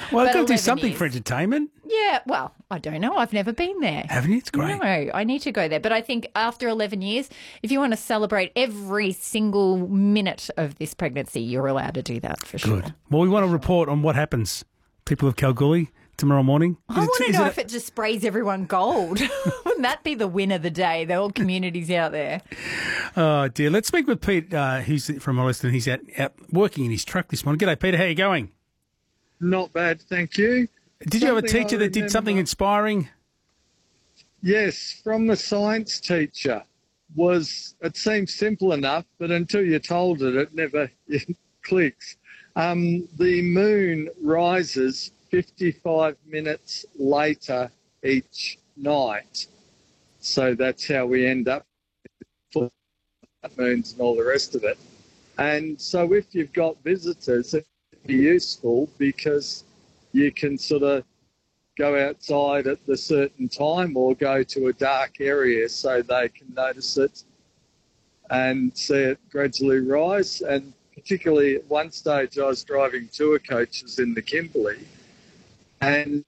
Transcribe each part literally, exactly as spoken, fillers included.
Well, But I've got to do eleven something years. for entertainment. Yeah, well, I don't know. I've never been there. Haven't you? It's great. No, I need to go there. But I think after eleven years, if you want to celebrate every single minute of this pregnancy, you're allowed to do that for sure. Good. Well, we want to report on what happens, people of Kalgoorlie, tomorrow morning. I want to know if it just sprays everyone gold. Wouldn't that be the win of the day? The whole community's out there. Oh, dear. Let's speak with Pete, uh, who's from Olliston. He's out, out working in his truck this morning. G'day, Peter. How are you going? Not bad, thank you. Did you have a Something teacher I that did something remember- inspiring? Yes, from the science teacher. Was it seems simple enough, but until you're told it, it never clicks. Um, the moon rises fifty-five minutes later each night. So that's how we end up with moons and all the rest of it. And so if you've got visitors, it'd be useful because you can sort of go outside at the certain time or go to a dark area so they can notice it and see it gradually rise. And particularly at one stage I was driving tour coaches in the Kimberley and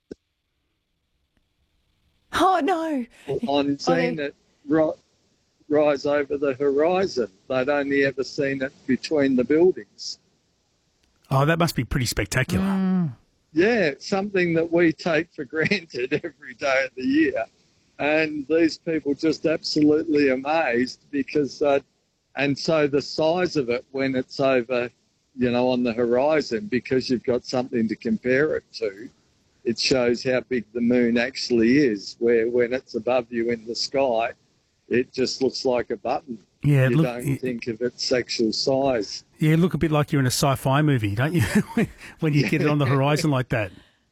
Oh, no. on seeing it ri- rise over the horizon. They'd only ever seen it between the buildings. Oh, that must be pretty spectacular. Mm. Yeah, it's something that we take for granted every day of the year. And these people just absolutely amazed because, uh, and so the size of it when it's over, you know, on the horizon, because you've got something to compare it to, it shows how big the moon actually is, where when it's above you in the sky, it just looks like a button. Yeah, you look, don't it- think of its actual size. Yeah, look a bit like you're in a sci-fi movie, don't you? When you get it on the horizon like that.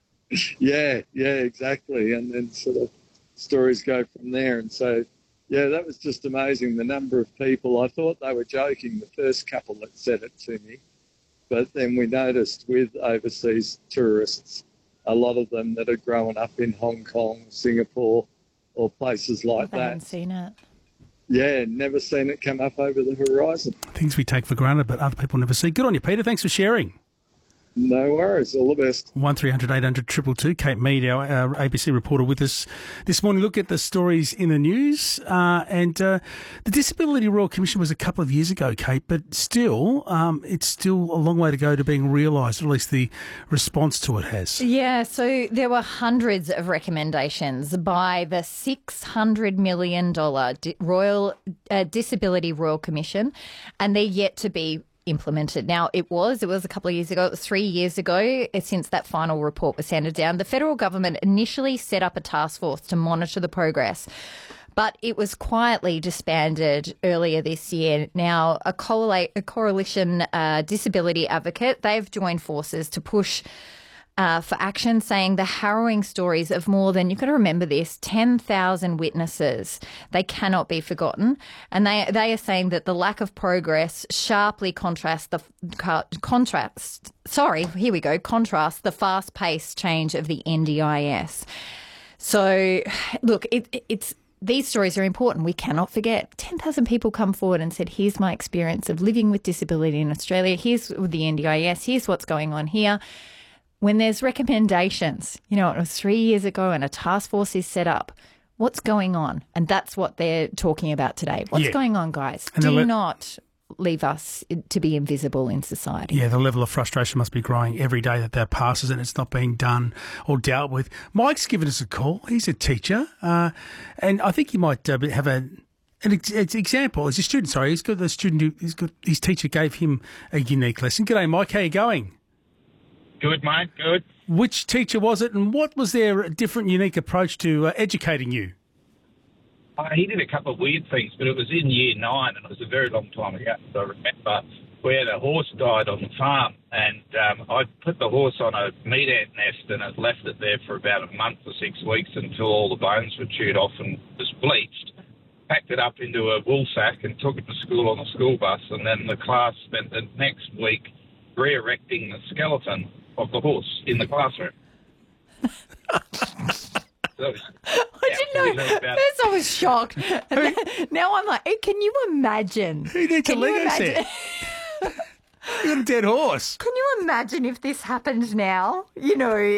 Yeah, yeah, exactly. And then sort of stories go from there. And so, yeah, that was just amazing, the number of people. I thought they were joking, the first couple that said it to me. But then we noticed with overseas tourists, a lot of them that had grown up in Hong Kong, Singapore, or places like I haven't that. seen it. Yeah, never seen it come up over the horizon. Things we take for granted, but other people never see. Good on you, Peter. Thanks for sharing. No worries. All the best. one three hundred eight hundred two two two. Kate Mead, our, our A B C reporter, with us this morning. Look at the stories in the news. Uh, and uh, the Disability Royal Commission was a couple of years ago, Kate, but still, um, it's still a long way to go to being realised, or at least the response to it has. Yeah, so there were hundreds of recommendations by the six hundred million dollars Di- Royal uh, Disability Royal Commission, and they're yet to be implemented. Now, it was, it was a couple of years ago, it was three years ago since that final report was handed down. The federal government initially set up a task force to monitor the progress, but it was quietly disbanded earlier this year. Now, a, coala- a coalition uh, disability advocate, they've joined forces to push Uh, for action, saying the harrowing stories of more than, you've got to remember this, ten thousand witnesses, they cannot be forgotten. And they they are saying that the lack of progress sharply contrasts the contrast, sorry, here we go, contrast the fast-paced change of the N D I S. So, look, it, it's these stories are important. We cannot forget. ten thousand people come forward and said, here's my experience of living with disability in Australia. Here's the N D I S. Here's what's going on here. When there's recommendations, you know, it was three years ago and a task force is set up. What's going on? And that's what they're talking about today. What's Yeah. going on, guys? And Do the le- not leave us to be invisible in society. Yeah, the level of frustration must be growing every day that that passes and it's not being done or dealt with. Mike's given us a call. He's a teacher, uh, and I think he might uh, have a an ex- ex- example. As a student, sorry, he's got the student who he's got his teacher gave him a unique lesson. G'day, Mike. How you going? Good, mate, good. Which teacher was it, and what was their different, unique approach to uh, educating you? Uh, he did a couple of weird things, but it was in year nine, and it was a very long time ago. I remember we had a horse died on the farm, and um, I put the horse on a meat ant nest, and it left it there for about a month or six weeks until all the bones were chewed off and was bleached. Packed it up into a wool sack and took it to school on a school bus, and then the class spent the next week re-erecting the skeleton of the horse in the classroom. So, I didn't know. First I was shocked. And then, now I'm like, hey, can you imagine? Who needs a Can you Lego imagine- set? You got a dead horse. Can you imagine if this happened now? You know,